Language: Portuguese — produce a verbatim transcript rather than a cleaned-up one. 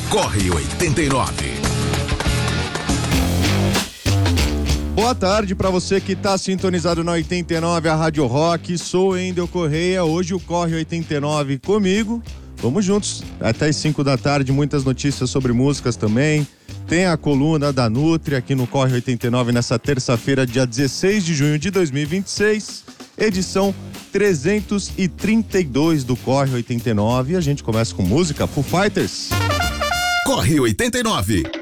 Corre oitenta e nove. Boa tarde para você que está sintonizado na oitenta e nove, a Rádio Rock. Sou Endel Correia. Hoje o Corre oitenta e nove comigo. Vamos juntos até as cinco da tarde. Muitas notícias sobre músicas também. Tem a coluna da Nutri aqui no Corre oitenta e nove nessa terça-feira, dia dezesseis de junho de dois mil e vinte e seis. Edição trezentos e trinta e dois do Corre oitenta e nove. E a gente começa com música Foo Fighters. Corre oitenta e nove.